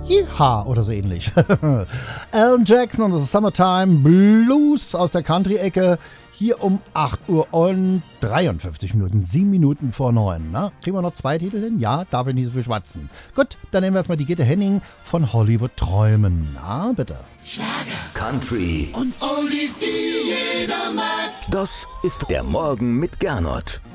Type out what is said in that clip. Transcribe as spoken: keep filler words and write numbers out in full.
Yeehaw oder so ähnlich. Alan Jackson und das Summertime Blues aus der Country-Ecke. Hier um acht Uhr und dreiundfünfzig Minuten, sieben Minuten vor neun. Na, kriegen wir noch zwei Titel hin? Ja, darf ich nicht so viel schwatzen. Gut, dann nehmen wir erstmal die Gitte Henning von Hollywood Träumen. Na, bitte. Schlager, Country und Oldies, die jeder mag. Das ist der Morgen mit Gernot.